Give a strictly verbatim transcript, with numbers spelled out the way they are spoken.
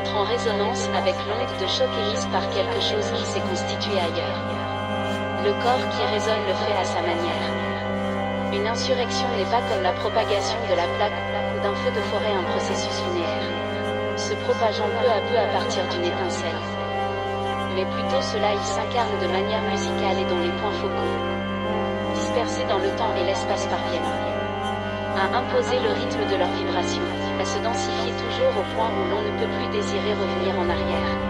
entre en résonance avec l'onde de choc émise par quelque chose qui s'est constitué ailleurs. Le corps qui résonne le fait à sa manière. Une insurrection n'est pas comme la propagation de la plaque ou d'un feu de forêt, un processus linéaire, se propageant peu à peu à partir d'une étincelle. Mais plutôt cela y s'incarne de manière musicale et dont les points focaux, dispersés dans le temps et l'espace, parviennent à imposer le rythme de leur vibration, à se densifier toujours au point où l'on ne peut plus désirer revenir en arrière.